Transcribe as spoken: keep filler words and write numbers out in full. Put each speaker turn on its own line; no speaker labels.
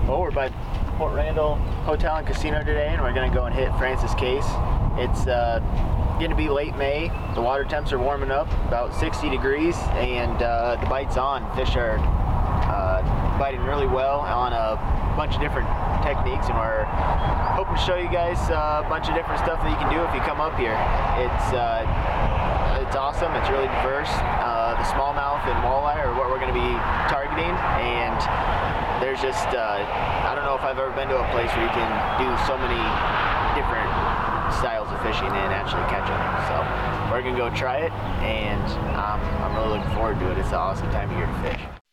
Well, we're by Port Randall Hotel and Casino today, and we're going to go and hit Francis Case. It's uh, going to be late May. The water temps are warming up, about sixty degrees, and uh, the bite's on. Fish are uh, biting really well on a bunch of different techniques, and we're hoping to show you guys uh, a bunch of different stuff that you can do if you come up here. It's uh, it's awesome. It's really diverse. Uh, the smallmouth and walleye are what we're going to be targeting, and there's just uh, I don't know if I've ever been to a place where you can do so many different styles of fishing and actually catch them. So we're gonna go try it, and um, I'm really looking forward to it. It's an awesome time of year to fish.